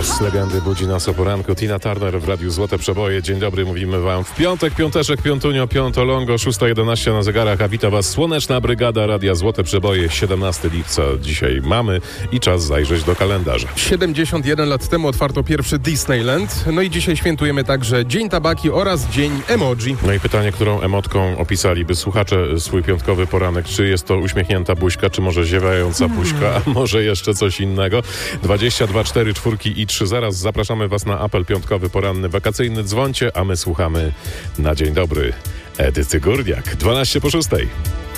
Głos legendy budzi nas o poranku. Tina Turner w Radiu Złote Przeboje. Dzień dobry, mówimy wam w piątek, piąteczek, piątunio, piątolongo, 6:11 na zegarach, a wita was Słoneczna Brygada Radia Złote Przeboje. 17 lipca dzisiaj mamy i czas zajrzeć do kalendarza. 71 lat temu otwarto pierwszy Disneyland. No i dzisiaj świętujemy także Dzień Tabaki oraz Dzień Emoji. No i pytanie, którą emotką opisaliby słuchacze swój piątkowy poranek. Czy jest to uśmiechnięta buźka, czy może ziewająca buźka, a może jeszcze coś innego. 22, 4, 4 i 3. Zaraz zapraszamy was na apel piątkowy, poranny, wakacyjny. Dzwońcie, a my słuchamy na dzień dobry Edyty Górniak. 12 po 6.